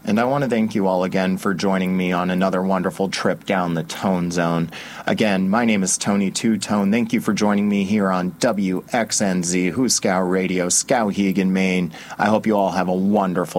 And I want to thank you all again for joining me on another wonderful trip down the Tone Zone. Again, my name is Tony Two Tone. Thank you for joining me here on WXNZ, Hooskow Radio, Skowhegan, Maine. I hope you all have a wonderful